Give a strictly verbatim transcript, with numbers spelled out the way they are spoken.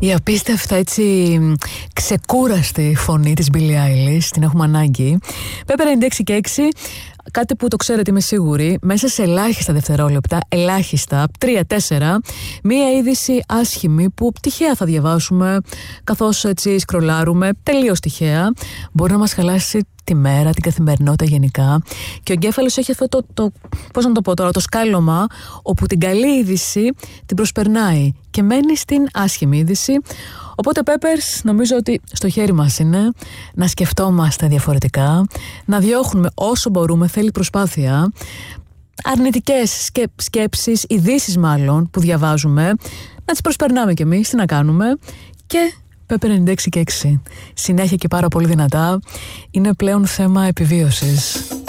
Η απίστευτα έτσι ξεκούραστη φωνή της Billie Eilish, την έχουμε ανάγκη. Pepper ενενήντα έξι και έξι, κάτι που το ξέρετε είμαι σίγουρη, μέσα σε ελάχιστα δευτερόλεπτα, ελάχιστα, τρία τέσσερα, μία είδηση άσχημη που τυχαία θα διαβάσουμε καθώς έτσι σκρολάρουμε, τελείως τυχαία, μπορεί να μας χαλάσει τη μέρα, την καθημερινότητα γενικά. Και ο εγκέφαλος έχει αυτό το, το, πώς να το πω τώρα, το σκάλωμα όπου την καλή είδηση την προσπερνάει και μένει στην άσχημη είδηση. Οπότε Peppers, νομίζω ότι στο χέρι μας είναι να σκεφτόμαστε διαφορετικά, να διώχνουμε όσο μπορούμε, θέλει προσπάθεια, αρνητικές σκε, σκέψεις, ειδήσεις μάλλον που διαβάζουμε, να τις προσπερνάμε κι εμείς, τι να κάνουμε. Και Pepper ενενήντα έξι και έξι, συνέχεια και πάρα πολύ δυνατά, είναι πλέον θέμα επιβίωσης.